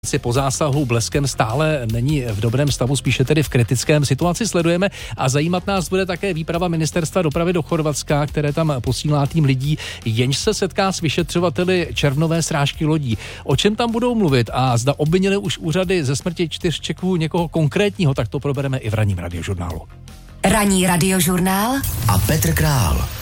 Po zásahu bleskem stále není v dobrém stavu, spíše tedy v kritickém. Situaci sledujeme a zajímat nás bude také výprava ministerstva dopravy do Chorvatska, které tam posílá tým lidí, jenž se setká s vyšetřovateli červnové srážky lodí. O čem tam budou mluvit a zda obvinili už úřady ze smrti 4 Čechů někoho konkrétního, tak to probereme i v ranním radiožurnálu. Ranní radiožurnál a Petr Král.